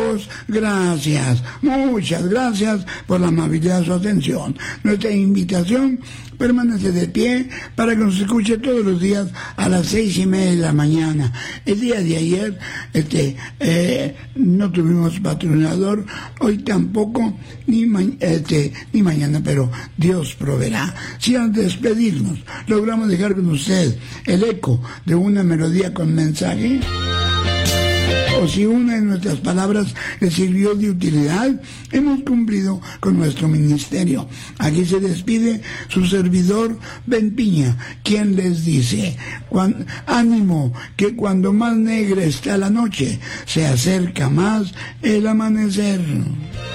amigos, gracias, muchas gracias por la amabilidad de su atención. Nuestra invitación permanece de pie para que nos escuche todos los días a las 6:30 de la mañana. El día de ayer no tuvimos patrocinador, hoy tampoco, ni mañana, pero Dios proveerá. Si al despedirnos logramos dejar con usted el eco de una melodía con mensaje, o si una de nuestras palabras le sirvió de utilidad, hemos cumplido con nuestro ministerio. Aquí se despide su servidor Ben Piña, quien les dice: ánimo, que cuando más negra está la noche, se acerca más el amanecer.